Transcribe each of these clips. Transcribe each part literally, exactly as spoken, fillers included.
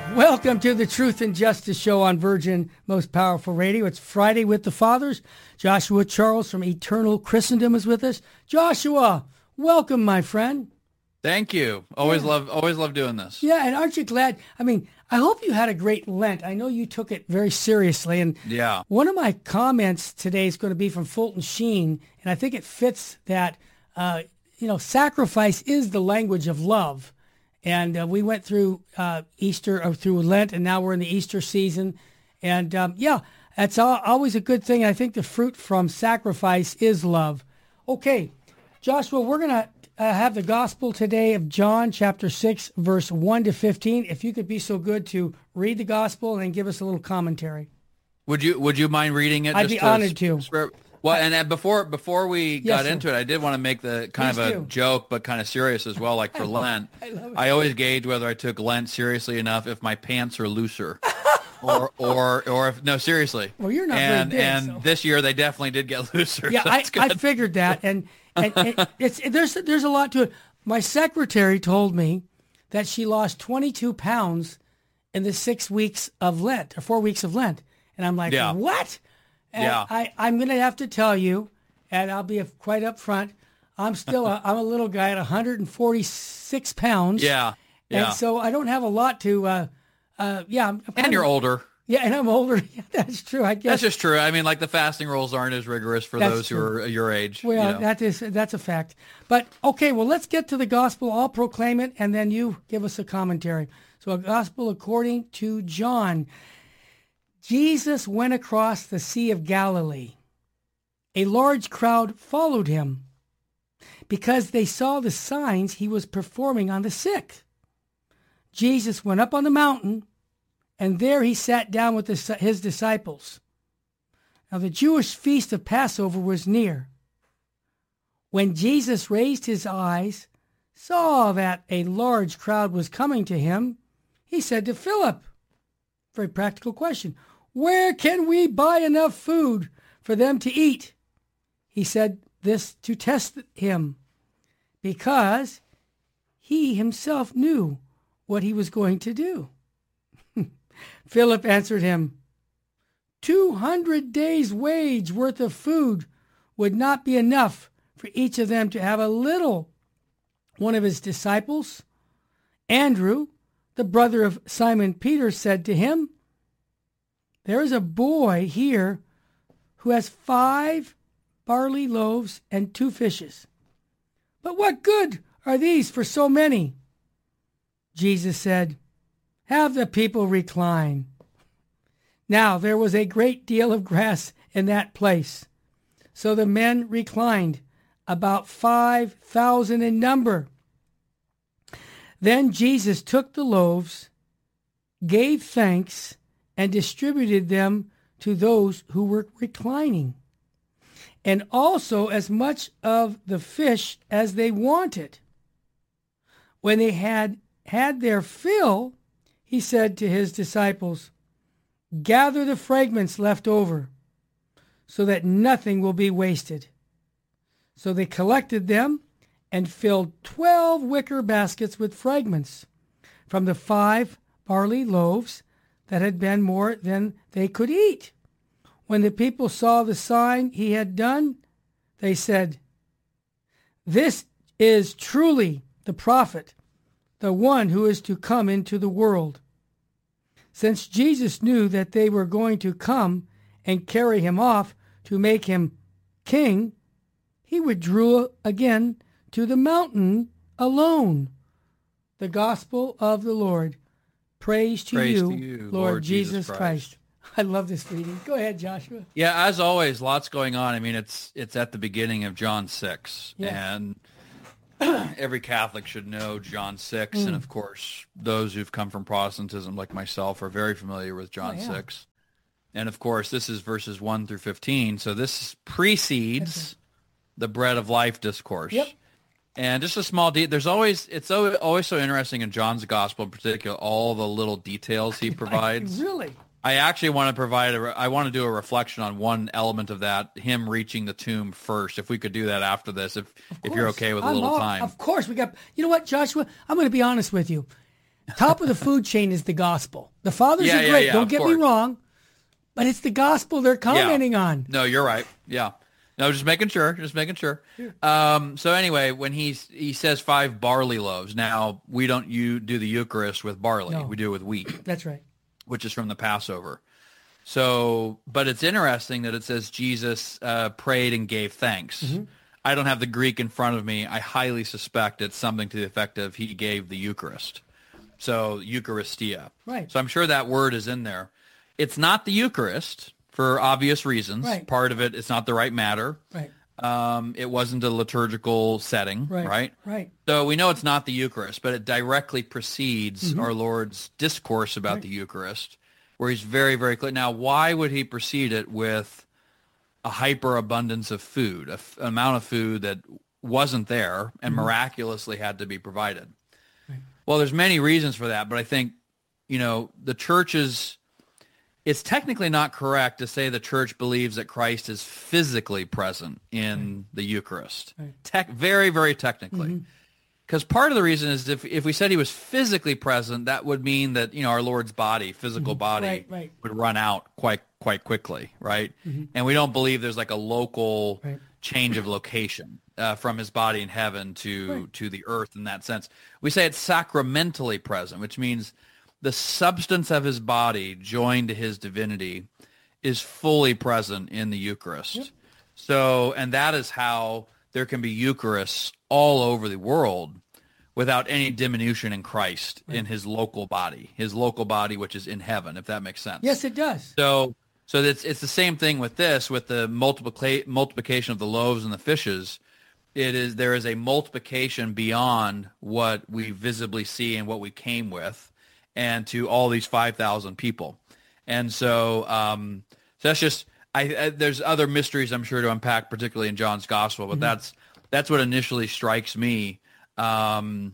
Welcome to the Truth and Justice Show on Virgin Most Powerful Radio. It's Friday with the Fathers. Joshua Charles from Eternal Christendom is with us. Joshua, welcome, my friend. Thank you. Always yeah. love always love doing this. Yeah, and aren't you glad? I mean, I hope you had a great Lent. I know you took it very seriously. And yeah. one of my comments today is going to be from Fulton Sheen, and I think it fits that, uh, you know, sacrifice is the language of love. And uh, we went through uh, Easter, or through Lent, and now we're in the Easter season. And um, yeah, that's al- always a good thing. I think the fruit from sacrifice is love. Okay, Joshua, we're going to uh, have the gospel today of John chapter six, verse one to fifteen. If you could be so good to read the gospel and then give us a little commentary. Would you Would you mind reading it? I'd just be to honored to. Sp- well, and uh, before before we Yes, got sir. into it, I did want to make the kind Please of a do. joke, but kind of serious as well. Like for Lent, I love it. I always gauge whether I took Lent seriously enough if my pants are looser, or or or if no, seriously. Well, you're not very and big, and so. this year they definitely did get looser. Yeah, so I, that's I good. figured that, and and, and it's there's there's a lot to it. My secretary told me that she lost twenty-two pounds in the six weeks of Lent, or four weeks of Lent, and I'm like, Yeah. what? And Yeah. I I'm gonna have to tell you, and I'll be quite upfront. I'm still a, I'm a little guy at one hundred forty-six pounds. Yeah, yeah. And so I don't have a lot to. Uh, uh, yeah, I'm, I'm kind And you're of- older. Yeah, and I'm older. Yeah, that's true. I guess That's just true. I mean, like the fasting rules aren't as rigorous for That's those who true. are your age. Well, you know. that is that's a fact. But okay, well, let's get to the gospel. I'll proclaim it, and then you give us a commentary. So, a gospel according to John. Jesus went across the Sea of Galilee. A large crowd followed him because they saw the signs he was performing on the sick. Jesus went up on the mountain, and there he sat down with his his disciples. Now the Jewish feast of Passover was near. When Jesus raised his eyes, saw that a large crowd was coming to him, he said to Philip, very practical question, where can we buy enough food for them to eat? He said this to test him, because he himself knew what he was going to do. Philip answered him, Two hundred days' wage worth of food would not be enough for each of them to have a little. One of his disciples, Andrew, the brother of Simon Peter, said to him, There is a boy here who has five barley loaves and two fishes. But what good are these for so many? Jesus said, Have the people recline. Now there was a great deal of grass in that place, so the men reclined, about five thousand in number. Then Jesus took the loaves, gave thanks, and distributed them to those who were reclining, and also as much of the fish as they wanted. When they had had their fill, he said to his disciples, Gather the fragments left over, so that nothing will be wasted. So they collected them and filled twelve wicker baskets with fragments from the five barley loaves that had been more than they could eat. When the people saw the sign he had done, they said, This is truly the prophet, the one who is to come into the world. Since Jesus knew that they were going to come and carry him off to make him king, he withdrew again to the mountain alone. The gospel of the Lord. Praise to, Praise you, to you, Lord, Lord Jesus Jesus Christ. Christ. I love this reading. Go ahead, Joshua. Yeah, as always, lots going on. I mean, it's it's at the beginning of John six, Yeah. and every Catholic should know John six, Mm. and of course, those who've come from Protestantism like myself are very familiar with John Oh, yeah. six. And of course, this is verses one through fifteen, so this precedes the bread of life discourse. Yep. And just a small de- there's always it's always, always so interesting in John's gospel in particular, all the little details he provides. Really? I actually want to provide a, I want to do a reflection on one element of that, him reaching the tomb first. If we could do that after this, if if you're course. okay with a I'm little all- time. Of course. We got. You know what, Joshua? I'm going to be honest with you. top of the food chain is the gospel. The fathers Yeah, are yeah, great. yeah, Don't of get course. me wrong, but it's the gospel they're commenting Yeah. on. No, you're right. Yeah. No, just making sure. Just making sure. Um, so anyway, when he he says five barley loaves, now we don't you do the Eucharist with barley. No. We do it with wheat, That's right. which is from the Passover. So, but it's interesting that it says Jesus uh, prayed and gave thanks. Mm-hmm. I don't have the Greek in front of me. I highly suspect it's something to the effect of he gave the Eucharist. So Eucharistia. Right. So I'm sure that word is in there. It's not the Eucharist for obvious reasons. Right. Part of it, it's not the right matter. Right. Um, it wasn't a liturgical setting, Right. right? Right. So we know it's not the Eucharist, but it directly precedes our Lord's discourse about Right. the Eucharist, where he's very, very clear. Now, why would he precede it with a hyperabundance of food, a f- amount of food that wasn't there and miraculously had to be provided? Well, there's many reasons for that, but I think, you know, the church is, it's technically not correct to say the church believes that Christ is physically present in the Eucharist. Right. Tech, very, very technically. Because part of the reason is if, if we said he was physically present, that would mean that, you know, our Lord's body, physical body, Right, right. would run out quite quite quickly, right? And we don't believe there's like a local Right. change of location uh, from his body in heaven to Right. to the earth in that sense. We say it's sacramentally present, which means the substance of his body joined to his divinity is fully present in the Eucharist. Yep. So, and that is how there can be Eucharists all over the world without any diminution in Christ in his local body, his local body, which is in heaven, if that makes sense. Yes, it does. So, so it's it's the same thing with this, with the multiplica- multiplication of the loaves and the fishes. It is there is a multiplication beyond what we visibly see and what we came with, and to all these five thousand people, and so um, so that's just I, I there's other mysteries I'm sure to unpack, particularly in John's Gospel, but that's that's what initially strikes me. Um,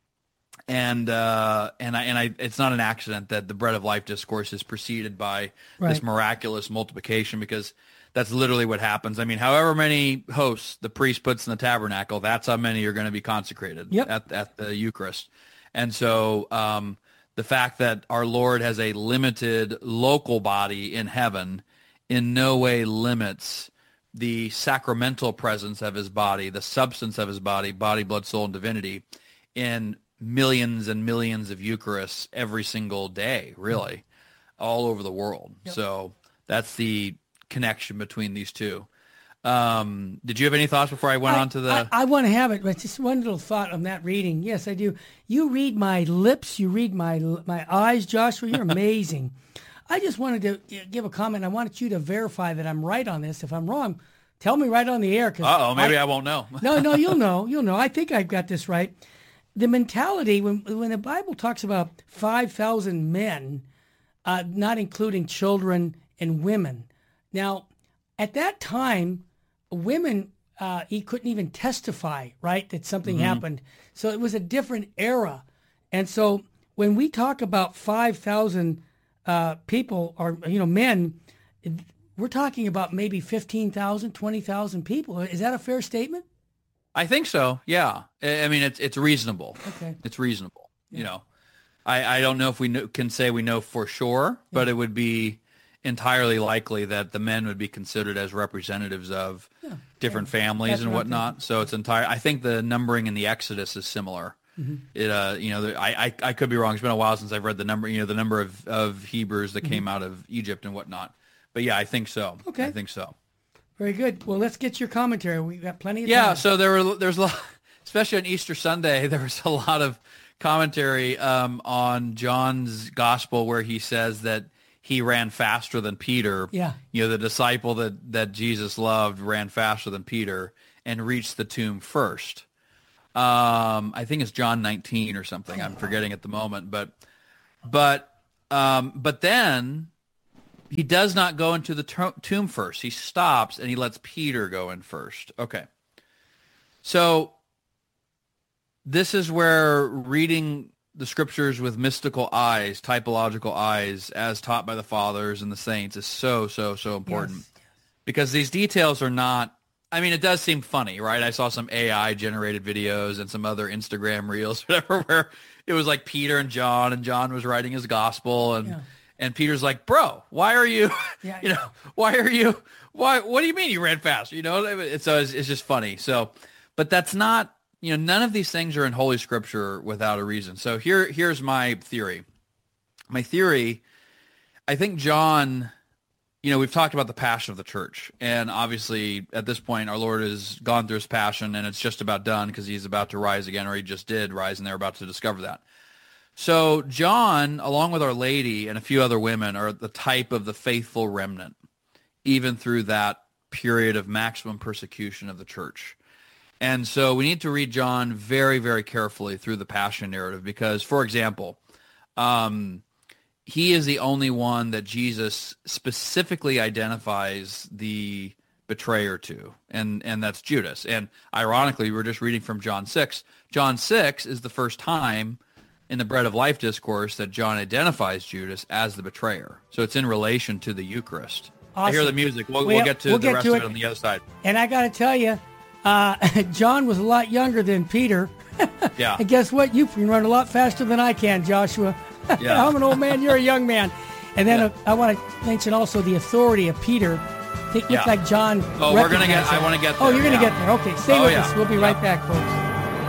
and uh, and I and I, it's not an accident that the Bread of Life discourse is preceded by Right. this miraculous multiplication, because that's literally what happens. I mean, however many hosts the priest puts in the tabernacle, that's how many are going to be consecrated Yep. at at the Eucharist. And so um, the fact that our Lord has a limited local body in heaven in no way limits the sacramental presence of his body, the substance of his body, body, blood, soul, and divinity, in millions and millions of Eucharists every single day, really, all over the world. Yep. So that's the connection between these two. Um, did you have any thoughts before I went I, on to the... I, I want to have it, but just one little thought on that reading. Yes, I do. You read my lips. You read my my eyes, Joshua. You're amazing. I just wanted to give a comment. I wanted you to verify that I'm right on this. If I'm wrong, tell me right on the air. Uh-oh, maybe I, I won't know. no, no, you'll know. You'll know. I think I've got this right. The mentality, when when the Bible talks about five thousand men, uh, not including children and women. Now, at that time, women, uh, he couldn't even testify, right, that something happened. So it was a different era. And so when we talk about five thousand uh, people or, you know, men, we're talking about maybe fifteen thousand, twenty thousand people. Is that a fair statement? I think so. Yeah. I I mean, it's it's reasonable. Okay. It's reasonable. You know, I, I don't know if we know, can say we know for sure, but it would be entirely likely that the men would be considered as representatives of Yeah. different Yeah. families That's and what I'm whatnot. So it's entire. I think the numbering in the Exodus is similar. Mm-hmm. It, uh, you know, the, I, I I could be wrong. It's been a while since I've read the number. You know, the number of, of Hebrews that came out of Egypt and whatnot. But yeah, I think so. Okay. I think so. Very good. Well, let's get your commentary. We've got plenty of Yeah, time. so there were there's a lot, especially on Easter Sunday, there was a lot of commentary um, on John's gospel where he says that he ran faster than Peter. Yeah. You know, the disciple that, that Jesus loved ran faster than Peter and reached the tomb first. Um, I think it's John nineteen or something. I'm forgetting at the moment, but but um, but then he does not go into the to- tomb first. He stops and he lets Peter go in first. Okay. So this is where reading the scriptures with mystical eyes, typological eyes, as taught by the fathers and the saints, is so, so, so important. Yes. Because these details are not I mean, it does seem funny, right? I saw some A I generated videos and some other Instagram reels, whatever, where it was like Peter and John, and John was writing his gospel, and yeah. and Peter's like, "Bro, why are you, yeah, you know, why are you, why? What do you mean you ran fast? You know?" It's so it's, it's just funny. So, but that's not, you know, none of these things are in Holy Scripture without a reason. So here here's my theory. My theory, I think John. You know, we've talked about the passion of the church, and obviously at this point, our Lord has gone through his passion, and it's just about done because he's about to rise again, or he just did rise, and they're about to discover that. So John, along with Our Lady and a few other women, are the type of the faithful remnant, even through that period of maximum persecution of the church. And so we need to read John very, very carefully through the passion narrative because, for example, um, he is the only one that Jesus specifically identifies the betrayer to, and, and that's Judas. And ironically, we're just reading from John six. John six is the first time in the Bread of Life discourse that John identifies Judas as the betrayer. So it's in relation to the Eucharist. Awesome. I hear the music. We'll, we'll, we'll get to we'll the get rest to of it. it on the other side. And I got to tell you, uh, John was a lot younger than Peter. Yeah. And guess what? You can run a lot faster than I can, Joshua. Yeah. I'm an old man. You're a young man. And then yeah. uh, I want to mention also the authority of Peter. It looked yeah. like John. Oh, we're gonna get. I want to get. There. Oh, you're gonna yeah. get there. Okay, stay oh, with yeah. us. We'll be yeah. right back, folks.